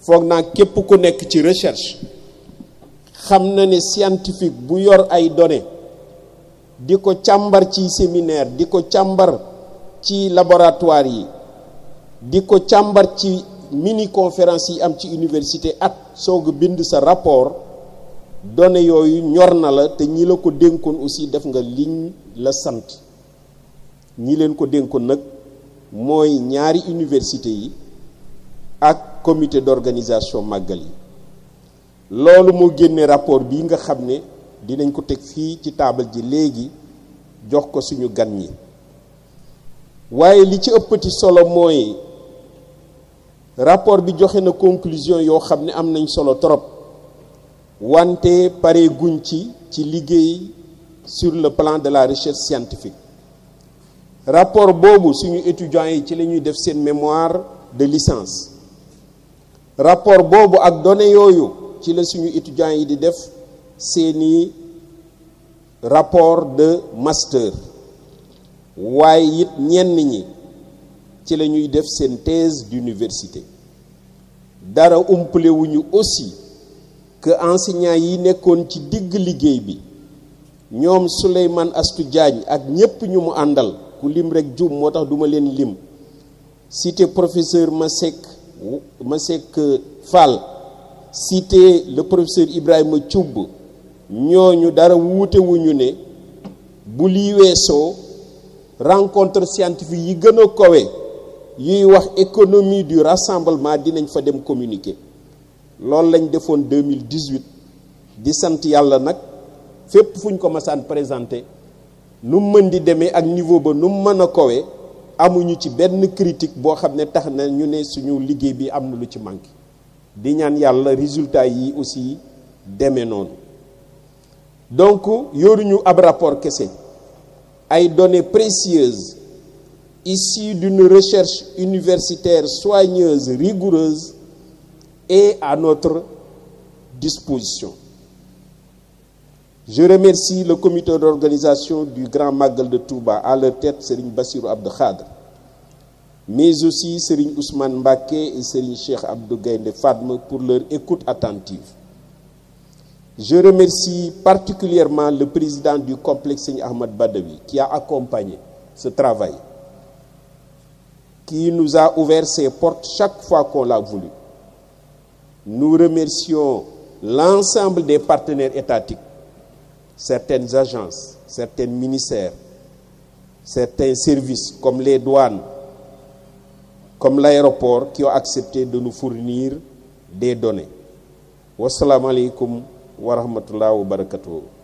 foog naa képp ku nekk ci recherche xam na ne scientifique bu yor ay données di ko càmbar ci séminaire di ko càmbar ci laboratoire yi di ko càmbar ci mini conférence yi am ci université at soog a bind sa rapport données yooyu ñor na la te ñi la ko dénkoon aussi def nga liñ la sant ñi leen ko dénkoon nag mooy ñaari université yi ak comité d'organisation màggal yi loolu moo génne rapport bii nga xam ne dinañ ko teg fii ci taabal ji léegi jox ko suñu gan ñi waaye li ci ëppati solo mooy rapport bi joxe na conclusion yoo xam ne am nañ solo trop wante pare guñ ci liggéey sur le plan de la recherche scientifique rapport boobu suñu étudiants yi ci la ñuy def seen mémoire de licence rapport boobu ak données yooyu ci la suñu étudiants yi di def seeni rapport de master waaye it ñenn ñi ci la ñuy def seen thèse d'université dara umpale wuñu aussi que enseignants yi nekkoon ci digg liggéey bi ñoom Souleymane Astou Diagne ak ñépp ñu mu àndal ku lim rek jum moo tax duma leen lim cité professeur Masek Fall cité le professeur Ibrahima Thioub ñooñu dara wuute wuñu ne bu lii weesoo rencontre scientifique yi gën a kowe yuy wax économie du rassemblement dinañ fa dem communiquer loolu lañ defoon 2018 di sant yàlla nag fépp fu ñu ko masaan présenté nu mën di demee ak niveau ba nu mën a kowe amuñu ci benn critique boo xam ne tax na ñu ne suñu liggéey bi am na lu ci manqué di ñaan yàlla résultat yi aussi demee noonu donc yoruñu ab rapport kese ay données précieuses issues d'une recherche universitaire soigneuse, rigoureuse est à notre disposition. Je remercie le comité d'organisation du Grand Magal de Touba, à leur tête Serigne Bassirou Abdou Khadre, mais aussi Serigne Ousmane Mbacké et Serigne Cheikh Abdou Gaïndé Fatma pour leur écoute attentive. Je remercie particulièrement le président du complexe Serigne Ahmad Badawi qui a accompagné ce travail, qui nous a ouvert ses portes chaque fois qu'on l'a voulu. Nous remercions l'ensemble des partenaires étatiques, certaines agences, certains ministères, certains services comme les douanes, comme l'aéroport, qui ont accepté de nous fournir des données. Wassalamu alaikum wa rahmatullahi wa barakatuh.